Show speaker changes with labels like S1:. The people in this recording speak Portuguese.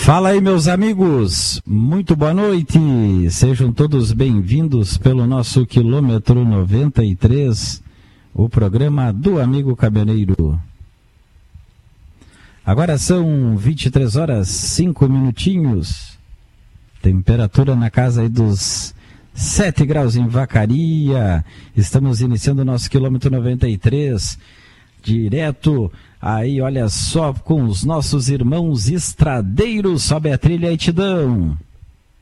S1: Fala aí, meus amigos, muito boa noite, sejam todos bem-vindos pelo nosso quilômetro 93, o programa do Amigo Caminhoneiro. Agora são 23 horas, 5 minutinhos, temperatura na casa aí dos 7 graus em Vacaria, estamos iniciando o nosso quilômetro 93, direto aí, olha só, com os nossos irmãos estradeiros. Sobe a trilha e te dão.